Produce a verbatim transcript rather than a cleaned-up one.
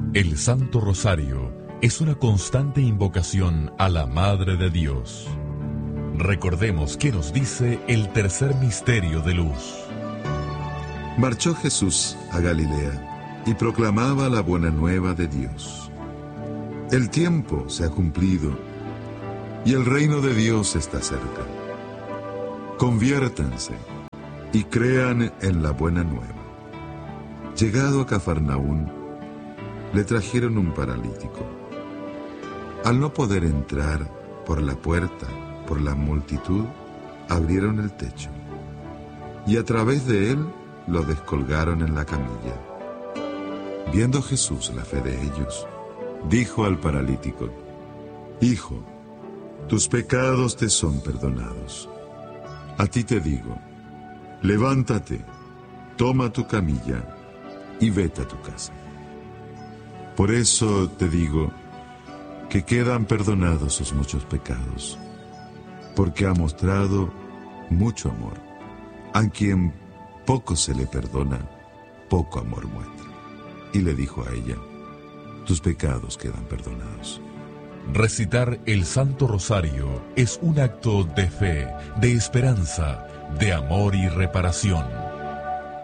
El Santo Rosario es una constante invocación a la Madre de Dios. Recordemos qué nos dice el tercer misterio de luz. Marchó Jesús a Galilea y proclamaba la buena nueva de Dios. El tiempo se ha cumplido y el reino de Dios está cerca. Conviértanse y crean en la buena nueva. Llegado a Cafarnaún, le trajeron un paralítico. Al no poder entrar por la puerta, por la multitud, abrieron el techo y a través de él lo descolgaron en la camilla. Viendo Jesús la fe de ellos, dijo al paralítico: Hijo, tus pecados te son perdonados. A ti te digo, levántate, toma tu camilla y vete a tu casa. Por eso te digo que quedan perdonados sus muchos pecados, porque ha mostrado mucho amor. A quien poco se le perdona, poco amor muestra. Y le dijo a ella: tus pecados quedan perdonados. Recitar el Santo Rosario es un acto de fe, de esperanza, de amor y reparación.